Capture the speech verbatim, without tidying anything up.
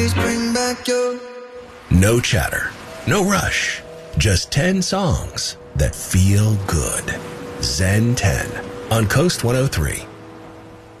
Bring back your... No chatter, no rush, just ten songs that feel good. Zen ten on Coast one oh three.